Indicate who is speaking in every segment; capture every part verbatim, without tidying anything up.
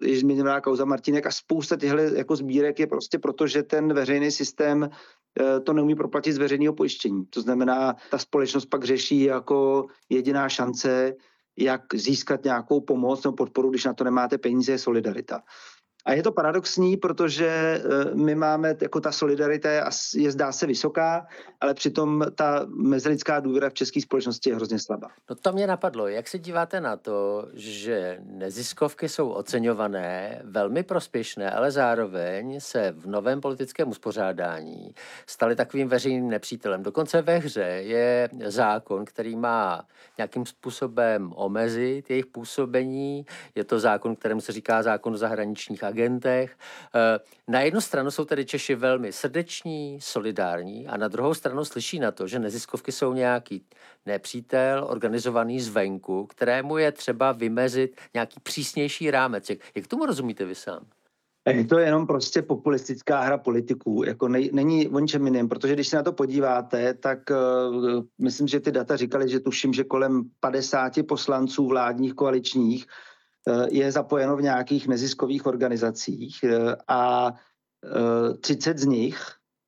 Speaker 1: již zmiňovaná kauza Martínek a spousta těchto jako sbírek je prostě proto, že ten veřejný systém to neumí proplatit z veřejného pojištění. To znamená, ta společnost pak řeší jako jediná šance, jak získat nějakou pomoc nebo podporu, když na to nemáte peníze, je solidarita. A je to paradoxní, protože my máme, jako ta solidarita je, je zdá se vysoká, ale přitom ta mezilidská důvěra v české společnosti je hrozně slabá.
Speaker 2: No to mě napadlo. Jak se díváte na to, že neziskovky jsou oceňované, velmi prospěšné, ale zároveň se v novém politickém uspořádání staly takovým veřejným nepřítelem. Dokonce ve hře je zákon, který má nějakým způsobem omezit jejich působení. Je to zákon, kterému se říká zákon o zahraničních agentech. Na jednu stranu jsou tedy Češi velmi srdeční, solidární a na druhou stranu slyší na to, že neziskovky jsou nějaký nepřítel organizovaný zvenku, kterému je třeba vymezit nějaký přísnější rámec. Jak, jak tomu rozumíte vy sám?
Speaker 1: Je to jenom prostě populistická hra politiků, jako nej, není o ničem jiném, protože když se na to podíváte, tak uh, myslím, že ty data říkali, že tuším, že kolem padesáti poslanců vládních koaličních uh, je zapojeno v nějakých neziskových organizacích uh, a uh, třicet z nich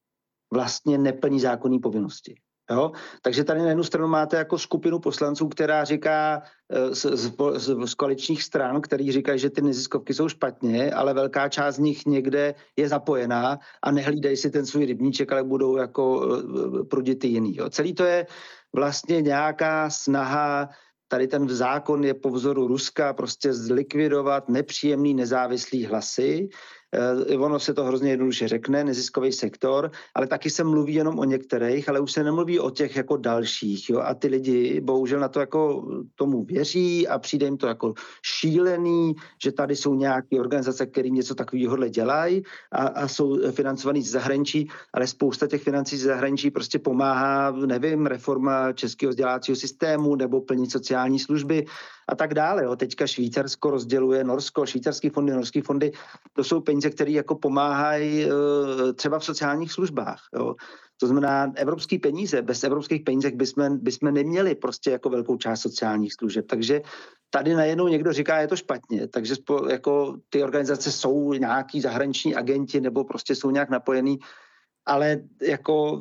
Speaker 1: vlastně neplní zákonné povinnosti. Jo? Takže tady na jednu stranu máte jako skupinu poslanců, která říká z, z, z, z koaličních stran, který říkají, že ty neziskovky jsou špatně, ale velká část z nich někde je zapojená a nehlídají si ten svůj rybníček, ale budou jako prudit ty jiný. Jo? Celý to je vlastně nějaká snaha, tady ten zákon je po vzoru Ruska, prostě zlikvidovat nepříjemný nezávislý hlasy. Uh, ono se to hrozně jednoduše řekne, neziskový sektor, ale taky se mluví jenom o některých, ale už se nemluví o těch jako dalších. Jo? A ty lidi bohužel na to jako tomu věří a přijde jim to jako šílený, že tady jsou nějaké organizace, které něco takového dělají a, a jsou financovaný z zahraničí, ale spousta těch financí z zahraničí prostě pomáhá, nevím, reforma českého vzdělávacího systému nebo plnit sociální služby a tak dále. Jo. Teďka Švýcarsko rozděluje Norsko, švýcarský fondy, norský fondy, to jsou peníze, které jako pomáhají e, třeba v sociálních službách. Jo. To znamená, evropské peníze, bez evropských penízek bychom, bychom neměli prostě jako velkou část sociálních služeb. Takže tady najednou někdo říká, je to špatně. Takže spo, jako ty organizace jsou nějaký zahraniční agenti nebo prostě jsou nějak napojený, ale jako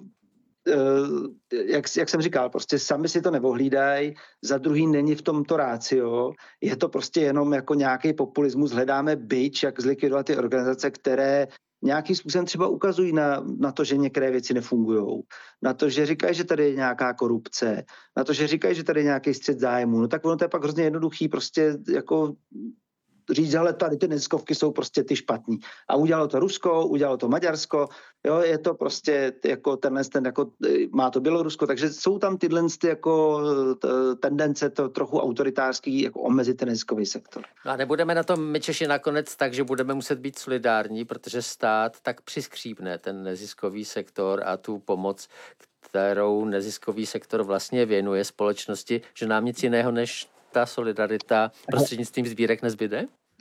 Speaker 1: Jak, jak jsem říkal, prostě sami si to nevohlídají, za druhý není v tomto rácio, je to prostě jenom jako nějaký populismus, hledáme bič, jak zlikvidovat ty organizace, které nějakým způsobem třeba ukazují na, na to, že některé věci nefungují, na to, že říkají, že tady je nějaká korupce, na to, že říkají, že tady je nějaký střet zájmu, no tak ono to je pak hrozně jednoduchý, prostě jako říct, ale tady ty neziskovky jsou prostě ty špatný. A udělalo to Rusko, udělalo to Maďarsko, jo, je to prostě jako tenhle, ten jako, má to Bělorusko, takže jsou tam tyhle ty jako tendence to trochu autoritářský, jako omezit ten neziskový sektor.
Speaker 2: No a nebudeme na tom my Češi nakonec tak, že budeme muset být solidární, protože stát tak přiskřípne ten neziskový sektor a tu pomoc, kterou neziskový sektor vlastně věnuje společnosti, že nám nic jiného než ta solidarita prostřednictvím sbírek nezbyde?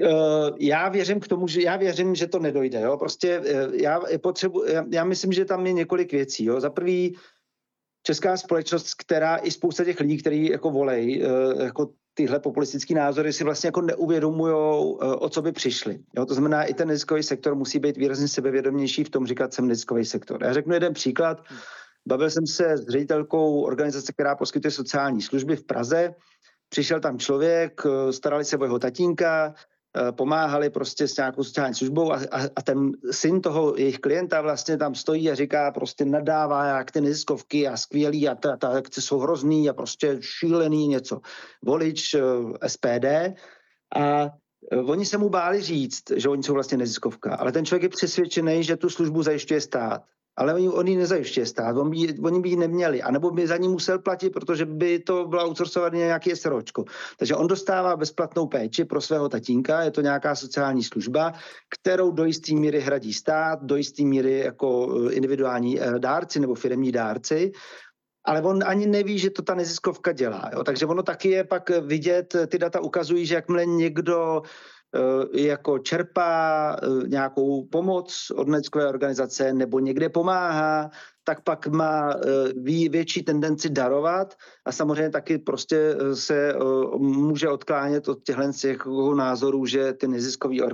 Speaker 1: Já věřím k tomu, že já věřím, že to nedojde. Jo? Prostě já, potřebu, já, já myslím, že tam je několik věcí. Jo? Za prvý česká společnost, která i spousta těch lidí, kteří jako volej, jako tyhle populistické názory si vlastně jako neuvědomujou, o co by přišli. Jo? To znamená, i ten neziskový sektor musí být výrazně sebevědomější v tom říkat jsem neziskový sektor. Já řeknu jeden příklad. Bavil jsem se s ředitelkou organizace, která poskytuje sociální služby v Praze. Přišel tam člověk, starali se o jeho tatínka, pomáhali prostě s nějakou sociální službou a, a, a ten syn toho jejich klienta vlastně tam stojí a říká, prostě nadává, jak ty neziskovky a skvělý a ta, ta akce jsou hrozný a prostě šílený něco. Volič S P D a oni se mu báli říct, že oni jsou vlastně neziskovka, ale ten člověk je přesvědčený, že tu službu zajišťuje stát. Ale oni, oni nezajišťuje stát, on by, oni by ji neměli, anebo by za ní musel platit, protože by to bylo outsourcované nějaké SROčko. Takže on dostává bezplatnou péči pro svého tatínka, je to nějaká sociální služba, kterou do jisté míry hradí stát, do jisté míry jako individuální dárci nebo firemní dárci, ale on ani neví, že to ta neziskovka dělá. Jo? Takže ono taky je pak vidět, ty data ukazují, že jakmile někdo jako čerpá nějakou pomoc od neziskové organizace nebo někde pomáhá, tak pak má větší tendenci darovat a samozřejmě taky prostě se může odklánět od těchto názorů, že ty neziskové organizace